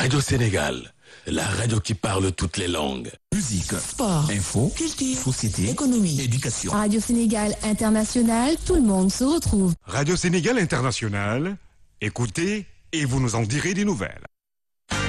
Radio Sénégal, la radio qui parle toutes les langues. Musique, sport, info, culture, société, économie, éducation. Radio Sénégal International, tout le monde se retrouve. Radio Sénégal International, écoutez et vous nous en direz des nouvelles.